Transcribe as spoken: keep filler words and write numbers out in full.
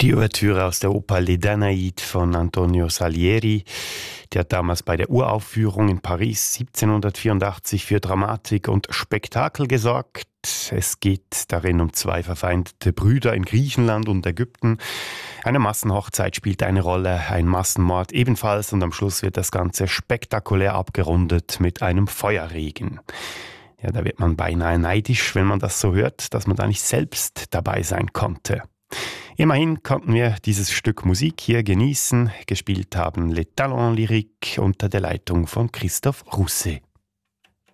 Die Ouvertüre aus der Oper Les Danaïdes von Antonio Salieri, die hat damals bei der Uraufführung in Paris siebzehnhundertvierundachtzig für Dramatik und Spektakel gesorgt. Es geht darin um zwei verfeindete Brüder in Griechenland und Ägypten. Eine Massenhochzeit spielt eine Rolle, ein Massenmord ebenfalls, und am Schluss wird das Ganze spektakulär abgerundet mit einem Feuerregen. Ja, da wird man beinahe neidisch, wenn man das so hört, dass man da nicht selbst dabei sein konnte. Immerhin konnten wir dieses Stück Musik hier genießen. Gespielt haben Les Talents Lyriques unter der Leitung von Christophe Rousset.